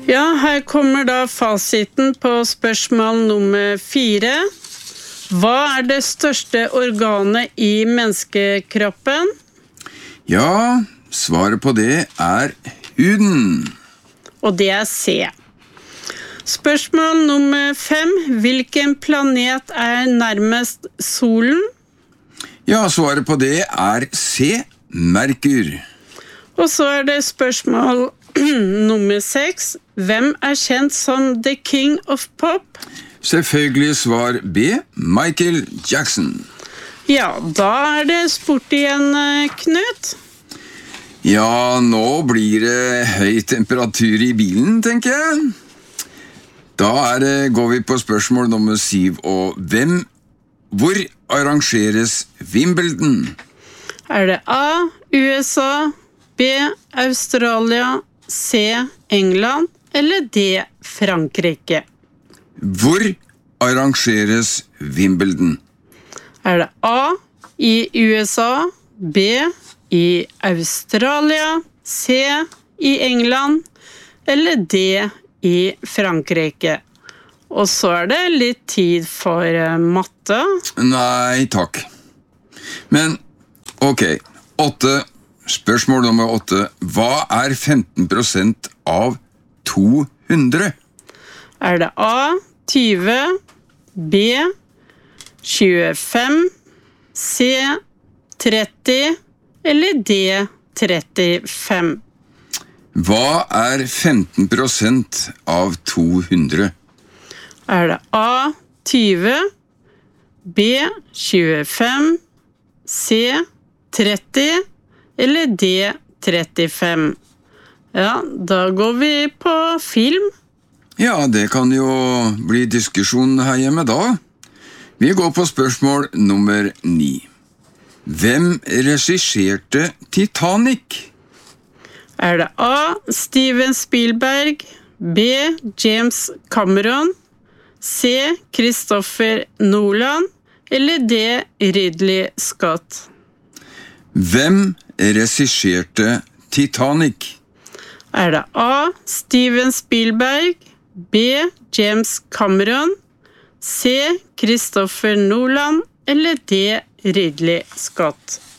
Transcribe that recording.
Ja, her kommer da fasiten på spørsmål nummer 4. Hva det største organet i menneskekroppen? Ja, svaret på det huden. Og det C. Spørsmål nummer 5. Hvilken planet nærmest solen? Ja, svaret på det C. Merkur. Og så det spørsmål nummer 6. Hvem kjent som The King of Pop? Selvfølgelig svar B. Michael Jackson. Ja, da det spurt igjen, Knut. Ja, nå blir det høy temperatur i bilen, tenker jeg. Da går vi på spørsmål nummer 7, og hvor arrangeres Wimbledon? Det A, USA, B, Australia, C, England, eller D, Frankrike? Hvor arrangeres Wimbledon? Det A, i USA, B, i Australia, C, i England, eller D, i Frankrike? Og så det litt tid for matte. Nei, takk. Men, ok, spørsmål nummer 8. Hva 15% av 200? Det A, 20, B, 25, C, 30, eller D, 35? Hva 15% av 200? Det A, 20, B, 25, C, 30, eller D, 35? Ja, da går vi på film. Ja, det kan jo bli diskusjon her hjemme da. Vi går på spørsmål nummer 9. Hvem regisserte Titanic? Det A, Steven Spielberg, B, James Cameron, C, Christopher Nolan, eller D, Ridley Scott? Hvem regisserte Titanic? Det A, Steven Spielberg, B, James Cameron, C, Christopher Nolan, eller D, Ridley Scott?